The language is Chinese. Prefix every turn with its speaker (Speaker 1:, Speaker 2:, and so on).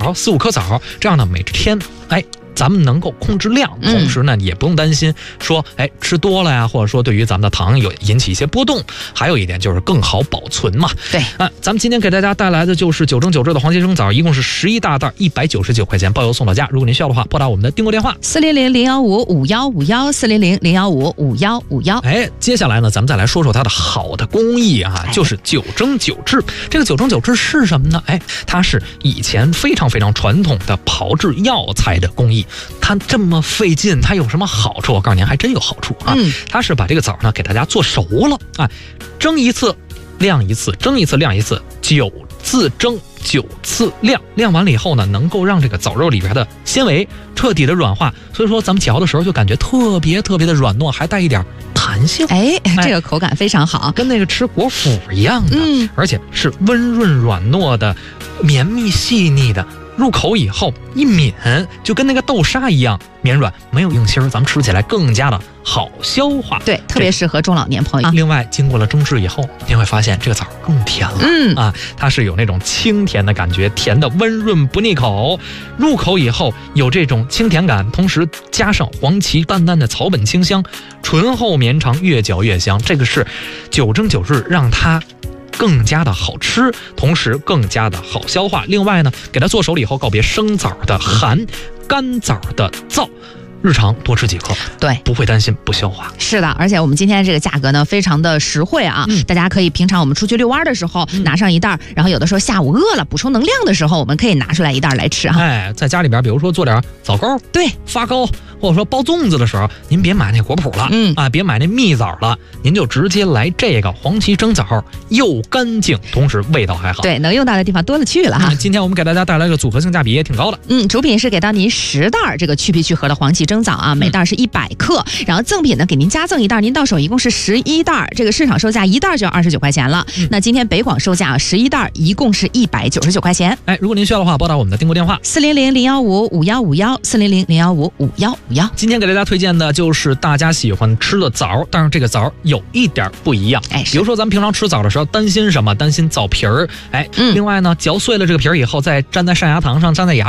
Speaker 1: 枣，4、5颗枣，这样呢每天咱们能够控制量，同时呢也不用担心说吃多了呀，或者说对于咱们的糖有引起一些波动。还有一点就是更好保存嘛。
Speaker 2: 对，
Speaker 1: 咱们今天给大家带来的就是9蒸9制的黄芪蒸枣，一共是11大袋，199块钱，包邮送到家。如果您需要的话，拨打我们的订购电话
Speaker 2: 400-015-5151，400-015-5151。
Speaker 1: 接下来呢，咱们再来说说它的好的工艺啊，就是9蒸9制。这个9蒸9制是什么呢？它是以前非常非常传统的炮制药材的工艺。它这么费劲，它有什么好处？我告诉您，还真有好处啊！它是把这个枣呢给大家做熟了蒸一次晾一次，蒸一次晾一次，9次蒸9次晾，晾完了以后呢，能够让这个枣肉里边的纤维彻底的软化，所以说咱们嚼的时候就感觉特别特别的软糯，还带一点弹性。
Speaker 2: 这个口感非常好，
Speaker 1: 跟那个吃果脯一样的，而且是温润软糯的，绵密细腻的。入口以后一抿，就跟那个豆沙一样绵软，没有硬芯儿，咱们吃起来更加的好消化。
Speaker 2: 对，特别适合中老年朋友。
Speaker 1: 另外，经过了蒸制以后，您会发现这个枣更甜了。它是有那种清甜的感觉，甜的温润不腻口。入口以后有这种清甜感，同时加上黄芪淡淡的草本清香，醇厚绵长，越嚼越香。这个是9蒸9制，让它更加的好吃，同时更加的好消化。另外呢，给它做熟了以后，告别生枣的寒，干枣的燥，日常多吃几颗，
Speaker 2: 对，
Speaker 1: 不会担心不消化。
Speaker 2: 是的，而且我们今天这个价格呢，非常的实惠啊！大家可以平常我们出去遛弯的时候拿上一袋，然后有的时候下午饿了补充能量的时候，我们可以拿出来一袋来吃哈。
Speaker 1: 在家里边，比如说做点枣糕，
Speaker 2: 对，
Speaker 1: 发糕，或者说包粽子的时候，您别买那果脯了，别买那蜜枣了，您就直接来这个黄芪蒸枣，又干净，同时味道还好。
Speaker 2: 对，能用到的地方多了去了哈。
Speaker 1: 今天我们给大家带来个组合性价比也挺高的。
Speaker 2: 主品是给到您10袋这个去皮去核的黄芪蒸枣啊，每袋是100克，然后赠品呢给您加赠一袋，您到手一共是11袋，这个市场售价一袋就要29块钱了。那今天北广售价11袋一共是199块钱。
Speaker 1: 如果您需要的话，拨打我们的订购电话
Speaker 2: 400-015-5151，400-015-5151。
Speaker 1: 今天给大家推荐的就是大家喜欢吃的枣，但是这个枣有一点不一样。比如说咱们平常吃枣的时候担心什么？担心枣皮儿。另外呢，嚼碎了这个皮儿以后，再粘在上牙膛上，粘在牙